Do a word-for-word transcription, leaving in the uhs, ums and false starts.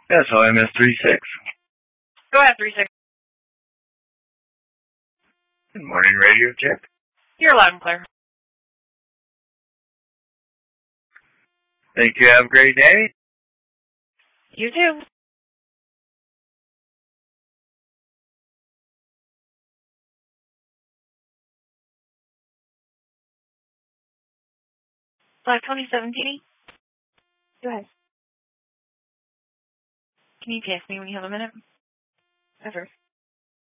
Yes, O M S three six. Go ahead, three six. Good morning, radio check. You're loud and clear. Thank you. Have a great day. You too. Black twenty seventeen. Go ahead. Can you text me when you have a minute? Ever.